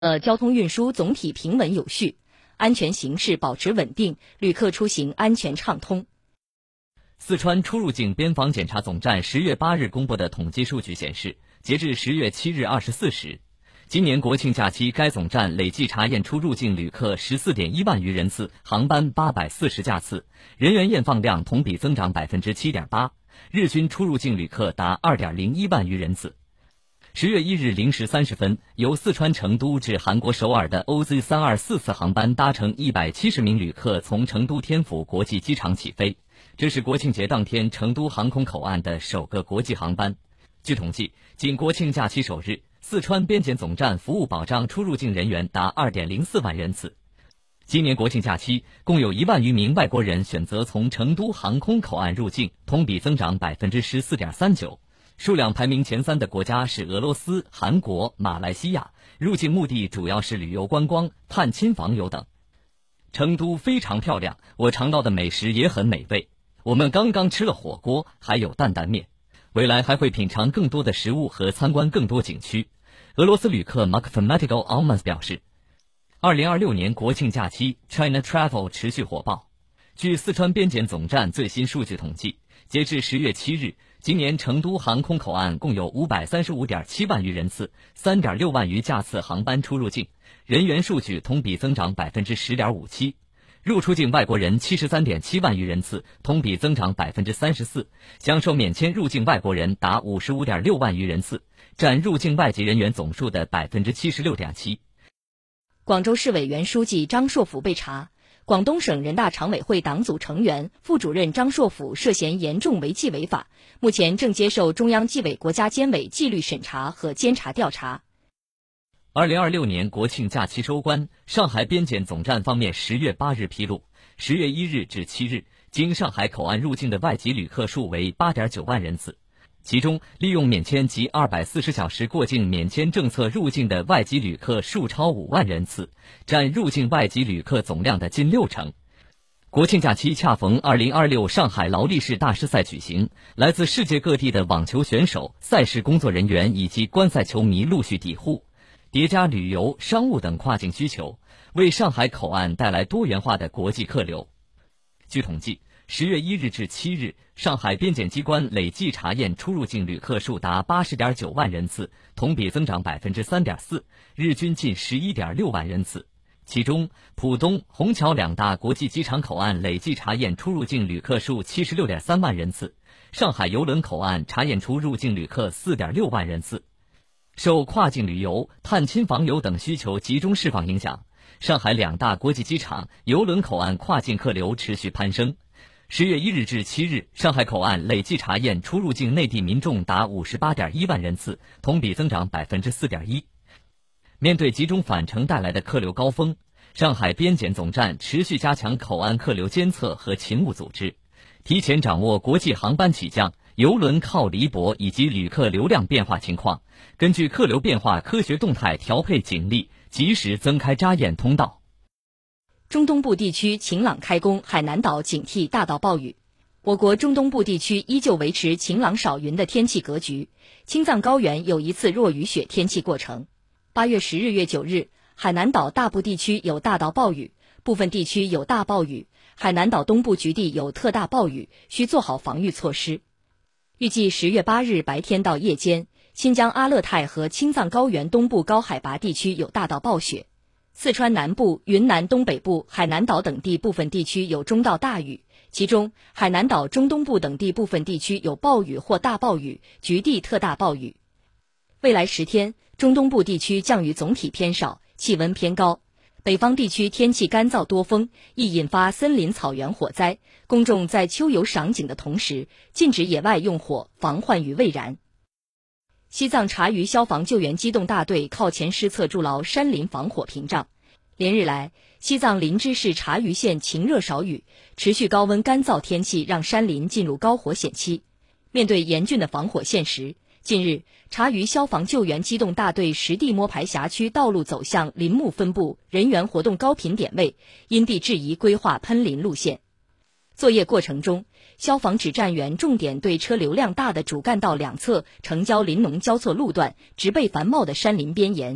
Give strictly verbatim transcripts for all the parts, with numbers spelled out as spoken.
呃，交通运输总体平稳有序，安全形势保持稳定，旅客出行安全畅通。 四川出入境边防检查总站十月八日公布的统计数据显示，截至十月七日二十四时，今年国庆假期该总站累计查验出入境旅客 十四点一万余人次，航班八百四十架次，人员验放量同比增长 百分之七点八， 日均出入境旅客达 二点零一万余人次。十月一日零时三十分，由四川成都至韩国首尔的 O Z 三二四次航班搭乘一百七十名旅客从成都天府国际机场起飞，这是国庆节当天成都航空口岸的首个国际航班。据统计，仅国庆假期首日，四川边检总站服务保障出入境人员达 二点零四万人次。今年国庆假期，共有一万余名外国人选择从成都航空口岸入境，同比增长 百分之十四点三九。数量排名前三的国家是俄罗斯、韩国、马来西亚，入境目的主要是旅游观光、探亲访友等。成都非常漂亮，我尝到的美食也很美味。我们刚刚吃了火锅，还有担担面，未来还会品尝更多的食物和参观更多景区。俄罗斯旅客 Mathematical Almans 表示，二零二六年国庆假期 China Travel 持续火爆。据四川边检总站最新数据统计，截至十月七日，今年成都航空口岸共有 五百三十五点七万余人次 三点六万余架次航班出入境，人员数据同比增长 百分之十点五七， 入出境外国人 七十三点七万余人次，同比增长 百分之三十四， 享受免签入境外国人达 五十五点六万余人次，占入境外籍人员总数的 百分之七十六点七。 广州市委原书记张硕甫被查，广东省人大常委会党组成员、副主任张硕甫涉嫌严重违纪违法，目前正接受中央纪委国家监委纪律审查和监察调查。 二零二六年国庆假期收官，上海边检总站方面十月八日披露，十月一日至七日，经上海口岸入境的外籍旅客数为 八点九万人次。其中，利用免签及二百四十小时过境免签政策入境的外籍旅客数超五万人次，占入境外籍旅客总量的近六成。国庆假期恰逢二零二六上海劳力士大师赛举行，来自世界各地的网球选手、赛事工作人员以及观赛球迷陆续抵沪，叠加旅游、商务等跨境需求，为上海口岸带来多元化的国际客流。据统计，十月一日至七日，上海边检机关累计查验出入境旅客数达 八十点九万人次，同比增长 百分之三点四， 日均近 十一点六万人次。其中，浦东、虹桥两大国际机场口岸累计查验出入境旅客数 七十六点三万人次，上海邮轮口岸查验出入境旅客 四点六万人次。受跨境旅游、探亲访友等需求集中释放影响，上海两大国际机场、邮轮口岸跨境客流持续攀升。十月一日至七日，上海口岸累计查验出入境内地民众达 五十八点一万人次，同比增长 百分之四点一。面对集中返程带来的客流高峰，上海边检总站持续加强口岸客流监测和勤务组织，提前掌握国际航班起降、邮轮靠离泊以及旅客流量变化情况，根据客流变化科学动态调配警力，及时增开扎验通道。 中东部地区晴朗开工，海南岛警惕大到暴雨。我国中东部地区依旧维持晴朗少云的天气格局，青藏高原有一次弱雨雪天气过程。八月十日、月九日，海南岛大部地区有大到暴雨，部分地区有大暴雨，海南岛东部局地有特大暴雨，需做好防御措施。预计十月八日白天到夜间，新疆阿勒泰和青藏高原东部高海拔地区有大到暴雪。四川南部、云南东北部、海南岛等地部分地区有中到大雨，其中海南岛中东部等地部分地区有暴雨或大暴雨，局地特大暴雨。未来十天，中东部地区降雨总体偏少，气温偏高。北方地区天气干燥多风，易引发森林草原火灾，公众在秋游赏景的同时，禁止野外用火，防患于未然。西藏察隅消防救援机动大队靠前施策筑牢山林防火屏障。连日来，西藏林芝市察隅县晴热少雨，持续高温干燥天气让山林进入高火险期。面对严峻的防火现实，近日，察隅消防救援机动大队实地摸排辖区道路走向林木分布、人员活动高频点位，因地制宜规划喷林路线。作业过程中，消防指战员重点对车流量大的主干道两侧城郊林农交错路段、植被繁茂的山林边沿，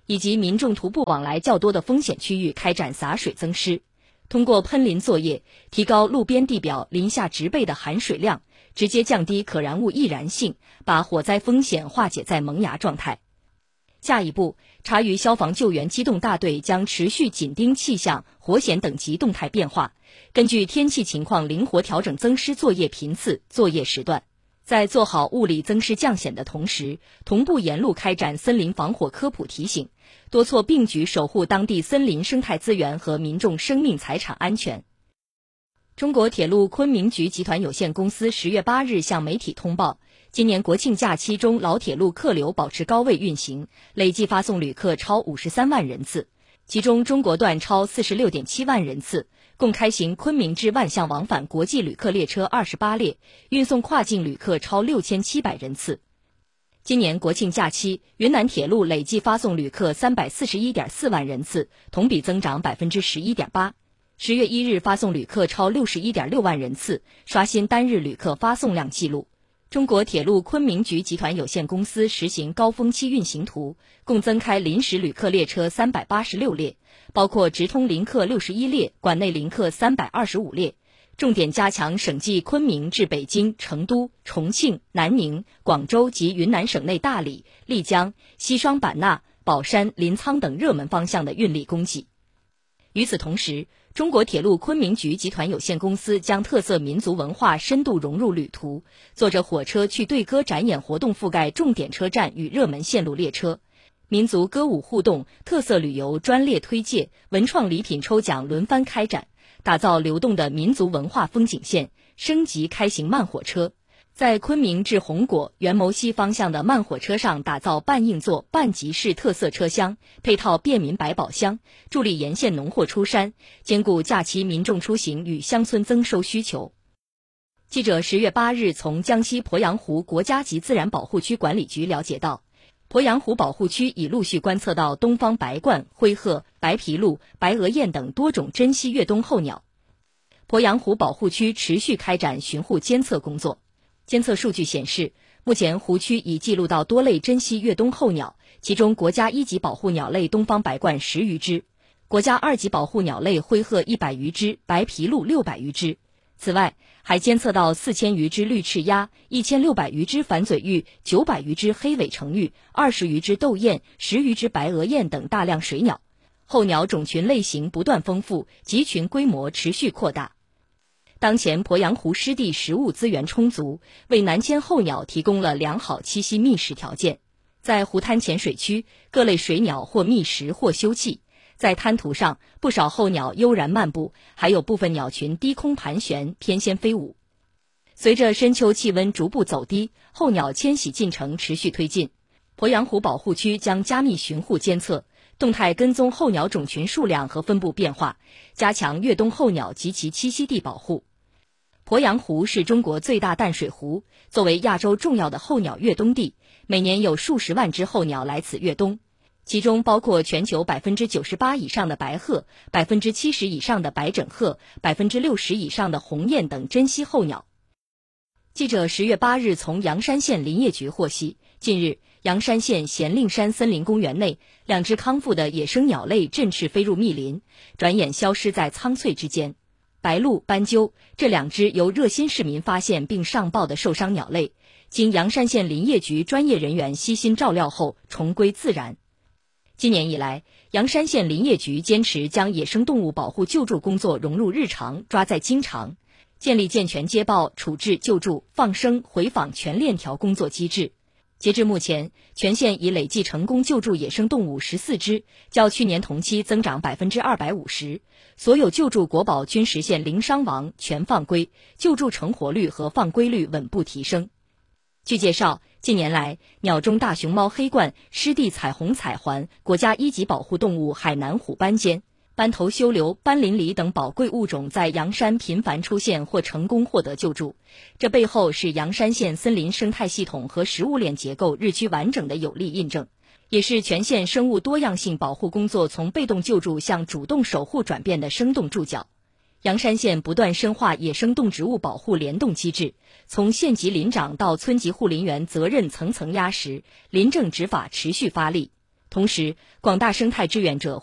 以及民众徒步往来较多的风险区域开展洒水增施，通过喷淋作业提高路边地表零下植被的含水量，直接降低可燃物易燃性，把火灾风险化解在萌芽状态。下一步，茶余消防救援机动大队将持续紧盯气象、火险等级动态变化，根据天气情况灵活调整增施作业频次、作业时段。在做好物理增施降险的同时，同步沿路开展森林防火科普提醒，多措并举守护当地森林生态资源和民众生命财产安全。中国铁路昆明局集团有限公司十月八日向媒体通报，今年国庆假期中老铁路客流保持高位运行，累计发送旅客超五十三万人次，其中中国段超四十六点七万人次，共开行昆明至万象往返国际旅客列车二十八列，运送跨境旅客超六千七百人次。今年国庆假期，云南铁路累计发送旅客三百四十一点四万人次，同比增长百分之十一点八。十月一日发送旅客超六十一点六万人次，刷新单日旅客发送量纪录。中国铁路昆明局集团有限公司实行高峰期运行图，共增开临时旅客列车三百八十六列，包括直通临客六十一列，管内临客三百二十五列，重点加强省际昆明至北京、成都、重庆、南宁、广州及云南省内大理、丽江、西双版纳、保山、临沧等热门方向的运力供给。与此同时，中国铁路昆明局集团有限公司将特色民族文化深度融入旅途，坐着火车去对歌展演活动覆盖重点车站与热门线路列车，民族歌舞互动、特色旅游专列推介、文创礼品抽奖轮番开展，打造流动的民族文化风景线，升级开行慢火车。在昆明至红果、元谋西方向的慢火车上打造半硬座、半集式特色车厢，配套便民百宝箱，助力沿线农货出山，兼顾假期民众出行与乡村增收需求。记者十月八日从江西鄱阳湖国家级自然保护区管理局了解到，鄱阳湖保护区已陆续观测到东方白鹳、灰鹤、白皮鹭、白额雁等多种珍稀越冬候鸟。鄱阳湖保护区持续开展巡护监测工作。监测数据显示，目前湖区已记录到多类珍稀越冬候鸟，其中国家一级保护鸟类东方白鹳十余只，国家二级保护鸟类灰鹤一百余只，白皮鹭六百余只。此外，还监测到四千余只绿翅鸭、一千六百余只反嘴鹬、九百余只黑尾成鹬、二十余只斗雁、十余只白额雁等大量水鸟，候鸟种群类型不断丰富，集群规模持续扩大。当前鄱阳湖湿地食物资源充足，为南迁候鸟提供了良好栖息觅食条件。在湖滩浅水区，各类水鸟或觅食或休憩，在滩涂上，不少候鸟悠然漫步，还有部分鸟群低空盘旋，翩跹飞舞。随着深秋气温逐步走低，候鸟迁徙进程持续推进。鄱阳湖保护区将加密巡护监测，动态跟踪候鸟种群数量和分布变化，加强越冬候鸟及其栖息地保护。鄱阳湖是中国最大淡水湖，作为亚洲重要的候鸟越冬地，每年有数十万只候鸟来此越冬，其中包括全球百分之九十八以上的白鹤、百分之七十以上的白枕鹤、百分之六十以上的鸿雁等珍稀候鸟。记者十月八日从阳山县林业局获悉，近日阳山县咸令山森林公园内，两只康复的野生鸟类振翅飞入密林，转眼消失在苍翠之间。白鹭、斑鸠这两只由热心市民发现并上报的受伤鸟类，经阳山县林业局专业人员悉心照料后重归自然。今年以来，阳山县林业局坚持将野生动物保护救助工作融入日常，抓在经常，建立健全接报、处置、救助、放生、回访全链条工作机制。截至目前，全县已累计成功救助野生动物十四只，较去年同期增长百分之二百五十。所有救助国宝均实现零伤亡、全放归，救助成活率和放归率稳步提升。据介绍，近年来，鸟中大熊猫黑冠、湿地彩虹彩环、国家一级保护动物海南虎斑尖、斑头修流、斑鳞狸等宝贵物种在阳山频繁出现或成功获得救助，这背后是阳山县森林生态系统和食物链结构日趋完整的有力印证，也是全县生物多样性保护工作从被动救助向主动守护转变的生动注脚。阳山县不断深化野生动植物保护联动机制，从县级林长到村级护林员责任层层压实，林政执法持续发力。 同时，广大生态志愿者